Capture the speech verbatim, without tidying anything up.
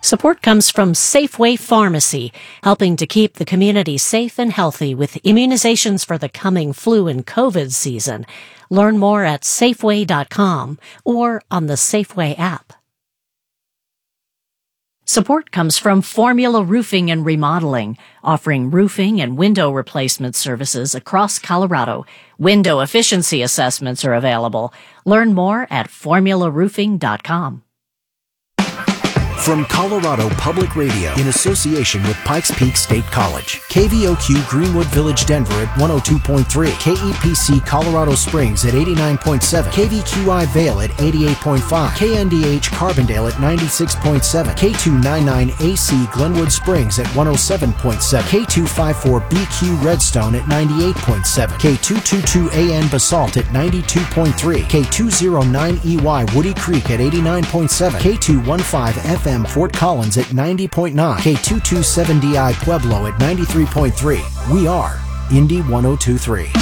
Support comes from Safeway Pharmacy, helping to keep the community safe and healthy with immunizations for the coming flu and COVID season. Learn more at Safeway dot com or on the Safeway app. Support comes from Formula Roofing and Remodeling, offering roofing and window replacement services across Colorado. Window efficiency assessments are available. Learn more at Formula Roofing dot com. From Colorado Public Radio in association with Pikes Peak State College, K V O Q Greenwood Village Denver at one oh two point three, K E P C Colorado Springs at eighty-nine point seven, K V Q I Vail at eighty-eight point five, K N D H Carbondale at ninety-six point seven, K two ninety-nine A C Glenwood Springs at one oh seven point seven, K two fifty-four B Q Redstone at ninety-eight point seven, K two twenty-two A N Basalt at ninety-two point three, K two oh nine E Y Woody Creek at eighty-nine point seven, K two fifteen F M Fort Collins at ninety point nine, K two twenty-seven D I Pueblo at ninety-three point three. We are Indy one oh two point three.